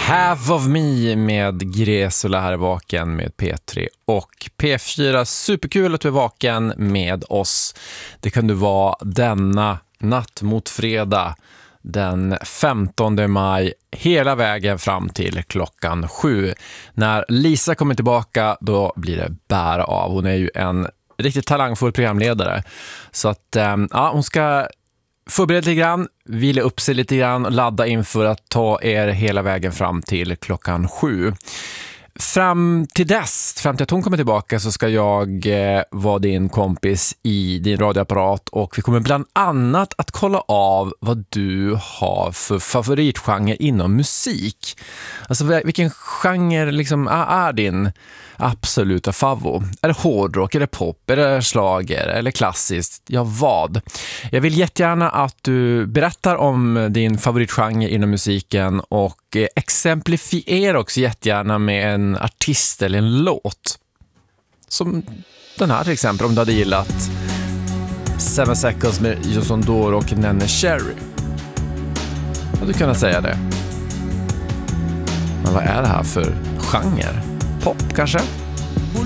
Half of Me med Gresula här är vaken med P3 och P4. Superkul att du är vaken med oss. Det kan du vara denna natt mot fredag den 15 maj hela vägen fram till klockan 7. När Lisa kommer tillbaka då blir det bära av. Hon är ju en riktigt talangfull programledare. Så att hon ska förbereda lite grann, vila upp sig lite grann och ladda inför att ta er hela vägen fram till klockan 7. Fram till att hon kommer tillbaka så ska jag vara din kompis i din radioapparat och vi kommer bland annat att kolla av vad du har för favoritgenre inom musik. Alltså vilken genre liksom är din absoluta favvo? Är det hårdrock, är det pop, är det slager eller klassiskt? Ja, vad? Jag vill jättegärna att du berättar om din favoritgenre inom musiken och exemplifiera också jättegärna med en artist eller en låt. Som den här till exempel, om du hade gillat 7 Seconds med Joson Doro och Nene Cherry. Hade du kunnat säga det. Men vad är det här för genre? Pop kanske?